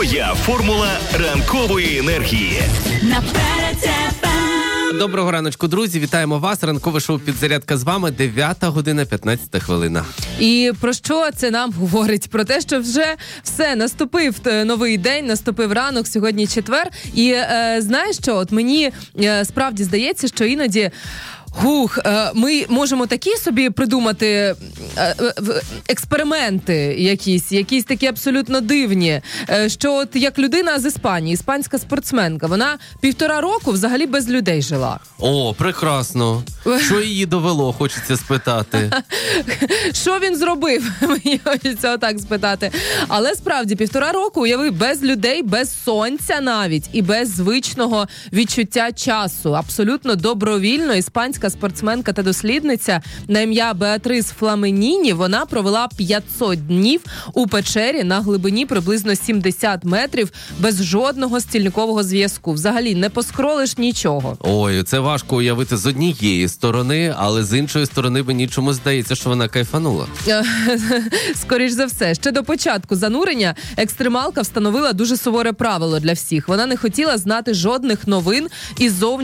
Твоя формула ранкової енергії. Доброго раночку, друзі. Вітаємо вас. Ранкове шоу «Підзарядка» з вами. 9 година, 15 хвилина. І про що це нам говорить? Про те, що вже все, наступив новий день, наступив ранок, сьогодні четвер. І знаєш що, от мені справді здається, що іноді ми можемо такі собі придумати експерименти якісь такі абсолютно дивні, що от як людина з Іспанії, іспанська спортсменка, вона 1,5 року взагалі без людей жила. О, прекрасно. Що її довело, хочеться спитати. Що він зробив? Мені хочеться отак спитати. Але справді 1,5 року, уяви, без людей, без сонця навіть, і без звичного відчуття часу. Абсолютно добровільно іспанська спортсменка та дослідниця на ім'я Беатрис Фламеніні, вона провела 500 днів у печері на глибині приблизно 70 метрів без жодного стільникового зв'язку. Взагалі не поскролиш нічого. Ой, це важко уявити з однієї сторони, але з іншої сторони мені чомусь здається, що вона кайфанула. Скоріш за все. Ще до початку занурення екстремалка встановила дуже суворе правило для всіх. Вона не хотіла знати жодних новин із зовнішнього